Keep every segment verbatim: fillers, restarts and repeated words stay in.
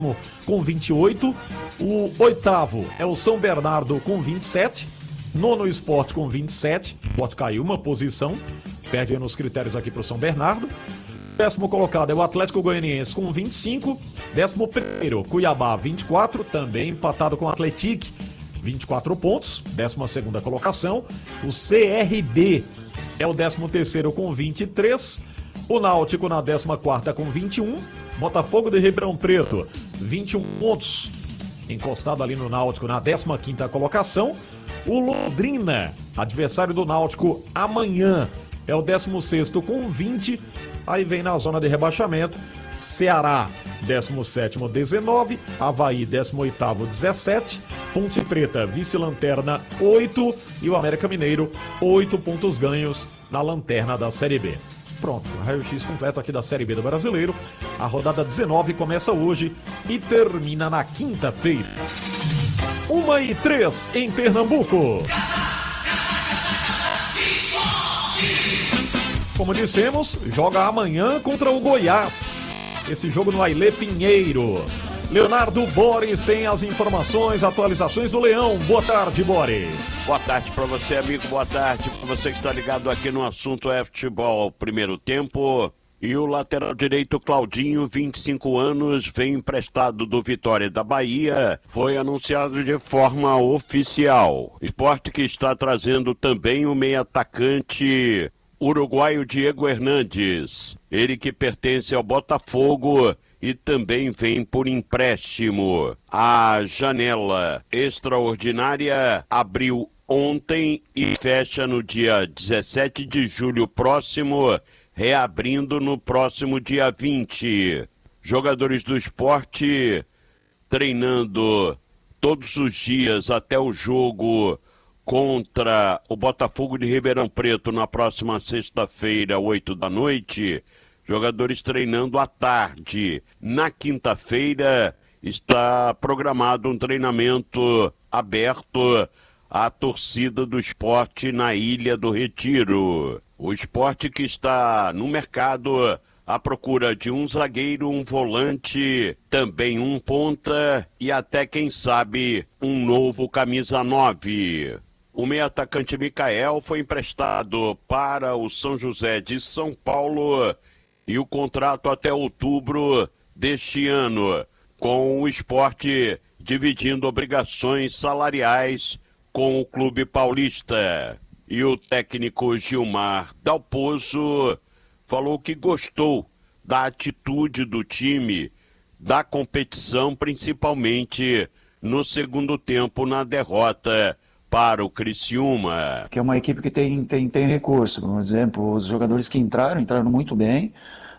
com vinte e oito, o oitavo é o São Bernardo com vinte e sete, nono Sport com vinte e sete, o Sport caiu uma posição, perde nos critérios aqui para o São Bernardo. Décimo colocado é o Atlético Goianiense com vinte e cinco, décimo primeiro Cuiabá vinte e quatro, também empatado com o Atlético, vinte e quatro pontos, décima segunda colocação. O C R B é o décimo terceiro com vinte e três, o Náutico na décima quarta com vinte e um, Botafogo de Ribeirão Preto vinte e um pontos, encostado ali no Náutico na décima quinta colocação. O Londrina, adversário do Náutico amanhã, é o décimo sexto com vinte, aí vem na zona de rebaixamento Ceará, décimo sétimo, dezenove, Avaí, décimo oitavo, dezessete, Ponte Preta, vice-lanterna, oito, e o América Mineiro, oito pontos ganhos na lanterna da Série B. Pronto, raio-x completo aqui da Série B do Brasileiro. A rodada dezenove começa hoje e termina na quinta-feira. Uma e três em Pernambuco. Como dissemos, joga amanhã contra o Goiás. Esse jogo no Ailê Pinheiro. Leonardo Boris tem as informações, atualizações do Leão. Boa tarde, Boris. Boa tarde para você, amigo. Boa tarde para você que está ligado aqui no assunto é futebol. Primeiro tempo. E o lateral direito Claudinho, vinte e cinco anos, vem emprestado do Vitória da Bahia, foi anunciado de forma oficial. Esporte que está trazendo também o meio atacante uruguaio Diego Hernandes, ele que pertence ao Botafogo e também vem por empréstimo. A janela extraordinária abriu ontem e fecha no dia dezessete de julho próximo, reabrindo no próximo dia vinte. Jogadores do Esporte treinando todos os dias até o jogo contra o Botafogo de Ribeirão Preto na próxima sexta-feira, oito da noite. Jogadores treinando à tarde. Na quinta-feira está programado um treinamento aberto à torcida do Esporte na Ilha do Retiro. O Esporte que está no mercado à procura de um zagueiro, um volante, também um ponta e até, quem sabe, um novo camisa nove. O meio-atacante Micael foi emprestado para o São José de São Paulo e o contrato até outubro deste ano, com o Esporte dividindo obrigações salariais com o clube paulista. E o técnico Gilmar Dalpozo falou que gostou da atitude do time, da competição, principalmente no segundo tempo na derrota para o Criciúma. Que é uma equipe que tem, tem, tem recurso. Por exemplo, os jogadores que entraram, entraram muito bem.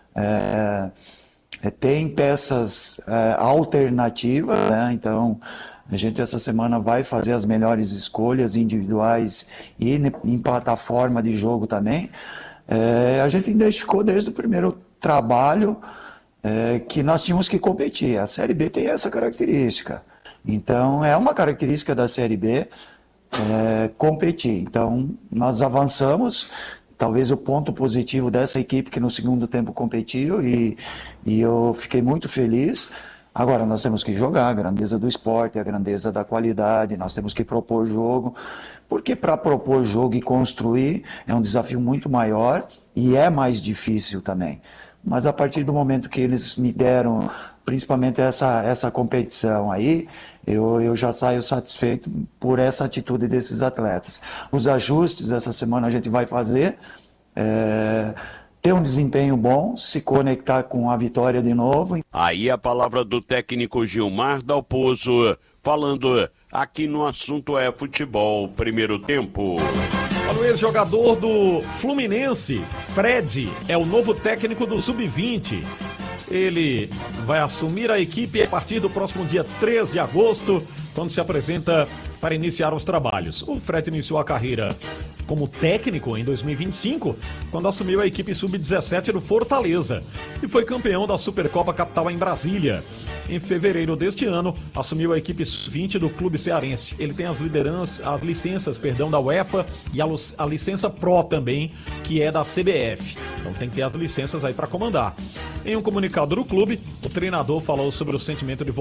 É, é, tem peças é, alternativas, né? Então a gente essa semana vai fazer as melhores escolhas individuais e em plataforma de jogo também. É, a gente identificou desde o primeiro trabalho é, que nós tínhamos que competir. A Série B tem essa característica. Então é uma característica da Série B é, competir. Então nós avançamos. Talvez o ponto positivo dessa equipe que no segundo tempo competiu e, e eu fiquei muito feliz. Agora nós temos que jogar, a grandeza do esporte, a grandeza da qualidade, nós temos que propor jogo, porque para propor jogo e construir é um desafio muito maior e é mais difícil também. Mas a partir do momento que eles me deram, principalmente essa, essa competição aí, eu, eu já saio satisfeito por essa atitude desses atletas. Os ajustes essa semana a gente vai fazer, é, ter um desempenho bom, se conectar com a vitória de novo. Aí a palavra do técnico Gilmar Dalpozo, falando aqui no assunto é futebol, primeiro tempo. O ex-jogador do Fluminense, Fred, é o novo técnico do sub vinte. Ele vai assumir a equipe a partir do próximo dia três de agosto, quando se apresenta para iniciar os trabalhos. O Fred iniciou a carreira como técnico em dois mil e vinte e cinco, quando assumiu a equipe sub dezessete do Fortaleza e foi campeão da Supercopa Capital em Brasília. Em fevereiro deste ano, assumiu a equipe sub vinte do Clube Cearense. Ele tem as lideranças, as licenças, perdão, da UEFA e a, a licença Pro também, que é da C B F. Então tem que ter as licenças aí para comandar. Em um comunicado do clube, o treinador falou sobre o sentimento de